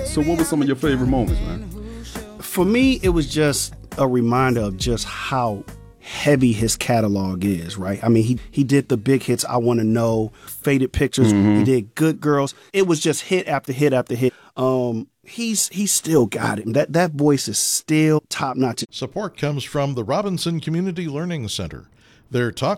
So what were some of your favorite moments, man? For me, it was just a reminder of just how heavy his catalog is, right? I mean, he did the big hits, I Want to Know, Faded Pictures. He did Good Girls. It was just hit after hit after hit. He's still got it. That voice is still top notch. Support comes from the Robinson Community Learning Center. Their Talk